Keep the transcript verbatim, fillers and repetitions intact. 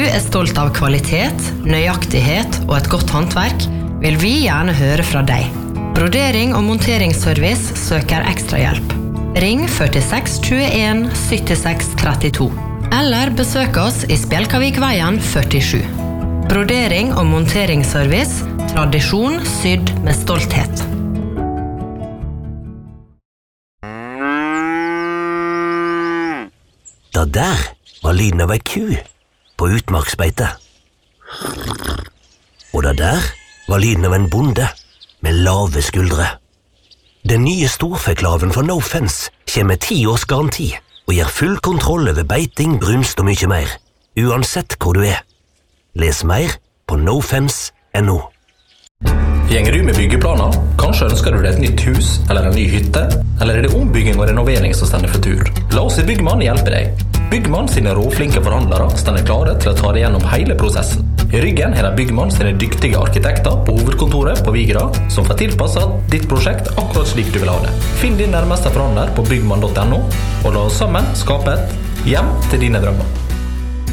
er stolt av kvalitet, nøyaktighet og et godt håndverk, vil vi gjerne høre fra deg. Brodering og monteringsservice søker ekstra hjelp. Ring førtiseks tjueen syttiseks trettito, eller besøk oss i Spjelkavikveien førtisju. Brodering og monteringsservice, tradisjon sydd med stolthet. Det der var lyden av ei ku på utmarksbeite. Og det der var lyden av en bonde med lave skuldre. Den nye storfeklaven fra No Fence kommer med ti års garanti og gir full kontroll over beiting, brunst og mye mer, uansett hvor du er. Les mer på nofence punktum no. Gjenger du med byggeplaner? Kanskje ønsker du deg et nytt hus eller en ny hytte? Eller er det ombygging og renovering som stender for tur? La oss i Byggmann hjelpe deg. Byggmann sine råflinke forhandlere stender klare til å ta deg gjennom hele prosessen. I ryggen er det Byggmann sine dyktige arkitekter på hovedkontoret på Vigra som får tilpasset ditt prosjekt akkurat slik du vil ha det. Finn din nærmeste forhandler på byggmann punktum no og la oss sammen skape et hjem til dine drømmer.